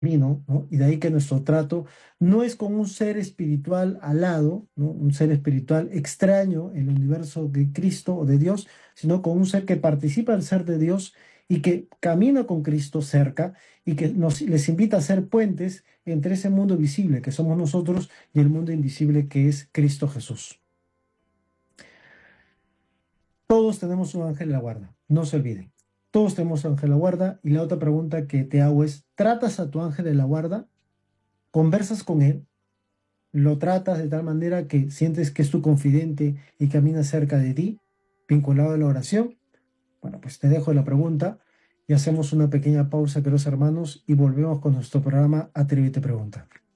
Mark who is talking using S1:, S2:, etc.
S1: camino, ¿no? Y de ahí que nuestro trato no es con un ser espiritual al lado, ¿no? Un ser espiritual extraño en el universo de Cristo o de Dios, sino con un ser que participa del ser de Dios y que camina con Cristo cerca y que les invita a ser puentes entre ese mundo visible que somos nosotros y el mundo invisible que es Cristo Jesús. Todos tenemos un ángel de la guarda, no se olviden. Todos tenemos un ángel de la guarda y la otra pregunta que te hago es, ¿tratas a tu ángel de la guarda? ¿Conversas con él? ¿Lo tratas de tal manera que sientes que es tu confidente y camina cerca de ti, vinculado a la oración? Bueno, pues te dejo la pregunta y hacemos una pequeña pausa, queridos hermanos, y volvemos con nuestro programa Atrévete Pregunta.